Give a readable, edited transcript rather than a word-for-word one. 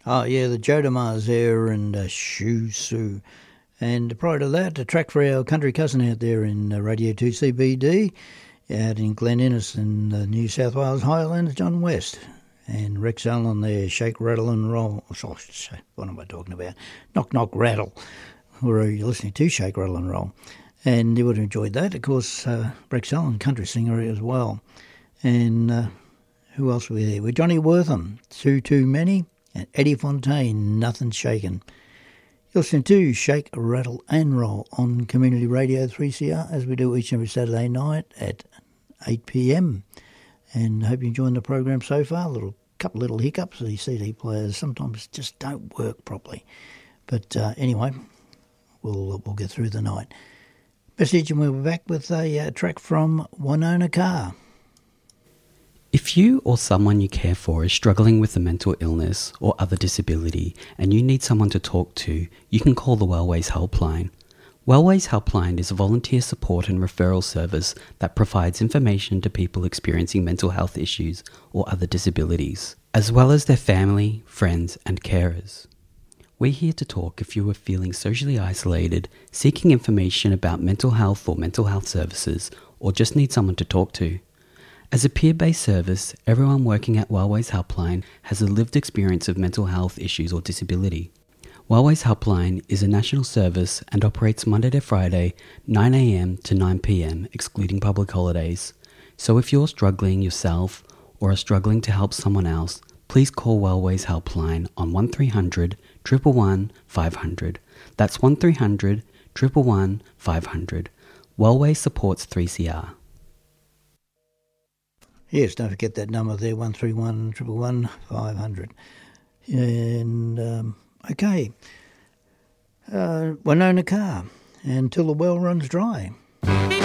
Oh, yeah, the Jodamars there and Shoo Soo. And prior to that, a track for our country cousin out there in Radio 2 CBD, out in Glen Innes in New South Wales Highlands, John West. And Rex Allen there, Shake, Rattle and Roll. Oh, what am I talking about? Knock, Knock, Rattle. Or you're listening to Shake, Rattle and Roll. And you would have enjoyed that. Of course, Rex Allen, country singer as well. And who else were there? With Johnny Wortham, Too Many, and Eddie Fontaine, Nothing Shaken. You're listening to Shake, Rattle and Roll on Community Radio 3CR, as we do each and every Saturday night at 8 p.m. And I hope you're enjoying the program so far. Couple little hiccups. The CD players sometimes just don't work properly. But anyway, we'll get through the night. Message, and we'll be back with a track from Winona Carr. If you or someone you care for is struggling with a mental illness or other disability and you need someone to talk to, you can call the Wellways Helpline. Wellways Helpline is a volunteer support and referral service that provides information to people experiencing mental health issues or other disabilities, as well as their family, friends and carers. We're here to talk if you are feeling socially isolated, seeking information about mental health or mental health services, or just need someone to talk to. As a peer-based service, everyone working at Wellways Helpline has a lived experience of mental health issues or disability. Wellways Helpline is a national service and operates Monday to Friday, 9 a.m. to 9 p.m, excluding public holidays. So if you're struggling yourself or are struggling to help someone else, please call Wellways Helpline on 1300 111 500. That's 1300 111 500. Wellways supports 3CR. Yes, don't forget that number there, 131 111 500. And, okay, Winona Carr, and Till the Well Runs Dry.